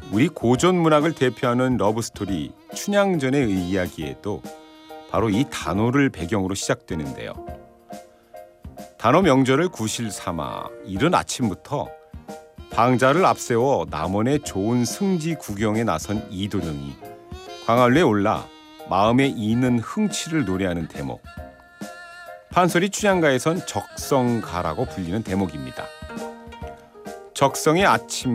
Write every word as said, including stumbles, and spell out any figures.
우리 고전 문학을 대표하는 러브스토리 춘향전의 이야기에도 바로 이 단오를 배경으로 시작되는데요. 단오 명절을 구실 삼아 이른 아침부터 방자를 앞세워 남원의 좋은 승지 구경에 나선 이도령이 광안리에 올라 마음에 이는 흥취를 노래하는 대목. 판소리 춘향가에선 적성가라고 불리는 대목입니다. 적성의 아침